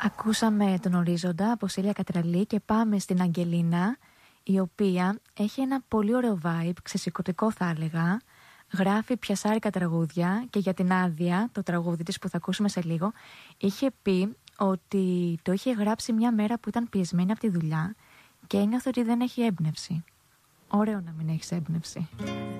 Ακούσαμε τον Ορίζοντα από Σίλια Κατραλή και πάμε στην Αγγελίνα, η οποία έχει ένα πολύ ωραίο vibe, ξεσηκωτικό θα έλεγα. Γράφει πιασάρικα τραγούδια και για την Άδεια, το τραγούδι της που θα ακούσουμε σε λίγο, είχε πει ότι το είχε γράψει μια μέρα που ήταν πιεσμένη από τη δουλειά και ένιωθε ότι δεν έχει έμπνευση. Ωραίο να μην έχεις έμπνευση.